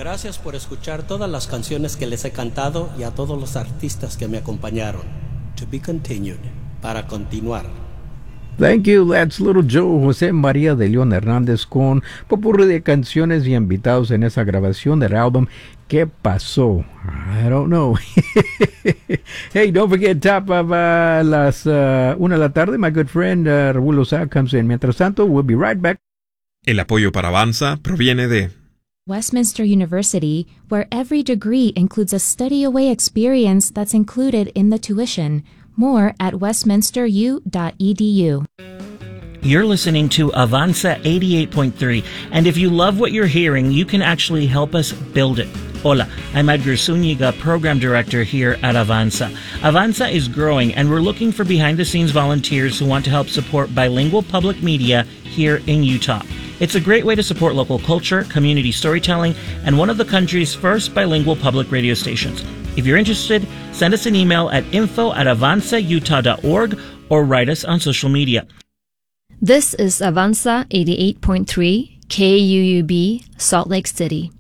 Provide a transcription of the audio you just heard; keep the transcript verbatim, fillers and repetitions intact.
Gracias por escuchar todas las canciones que les he cantado y a todos los artistas que me acompañaron. To be continued. Para continuar. Thank you, that's Little Joe José María de León Hernández con popurrí de canciones y invitados en esa grabación del álbum ¿Qué pasó? I don't know. Hey, don't forget, top of uh, las uh, una de la tarde, my good friend uh, Raúl Lozada comes in. Mientras tanto, we'll be right back. El apoyo para Avanza proviene de Westminster University, where every degree includes a study-away experience that's included in the tuition. More at westminster u dot e d u. You're listening to Avanza eighty-eight point three, and if you love what you're hearing, you can actually help us build it. Hola, I'm Edgar Zúñiga, Program Director here at Avanza. Avanza is growing, and we're looking for behind-the-scenes volunteers who want to help support bilingual public media here in Utah. It's a great way to support local culture, community storytelling, and one of the country's first bilingual public radio stations. If you're interested, send us an email at info at avanza utah dot org or write us on social media. This is Avanza eighty-eight point three K U U B, Salt Lake City.